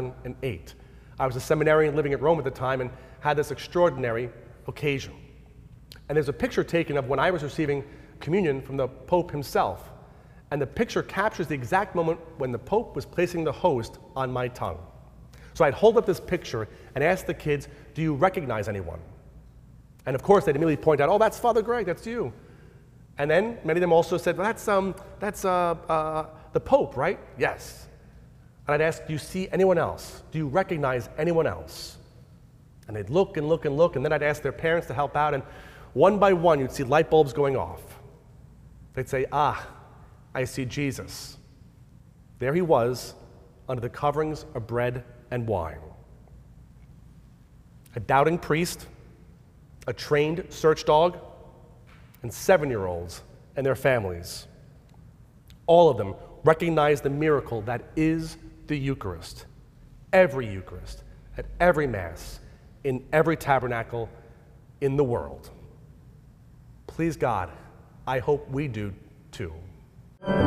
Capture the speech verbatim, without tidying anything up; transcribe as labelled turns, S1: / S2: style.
S1: thousand eight. I was a seminarian living at Rome at the time and had this extraordinary occasion. And there's a picture taken of when I was receiving communion from the Pope himself. And the picture captures the exact moment when the Pope was placing the host on my tongue. So I'd hold up this picture and ask the kids, do you recognize anyone? And of course, they'd immediately point out, oh, that's Father Greg, that's you. And then many of them also said, well, that's, um, that's uh, uh, the Pope, right? Yes. And I'd ask, do you see anyone else? Do you recognize anyone else? And they'd look and look and look, and then I'd ask their parents to help out, and one by one, you'd see light bulbs going off. They'd say, ah, I see Jesus. There he was, under the coverings of bread and wine. A doubting priest, a trained search dog, and seven-year-olds and their families. All of them recognize the miracle that is the Eucharist. Every Eucharist, at every Mass, in every tabernacle in the world. Please God, I hope we do too.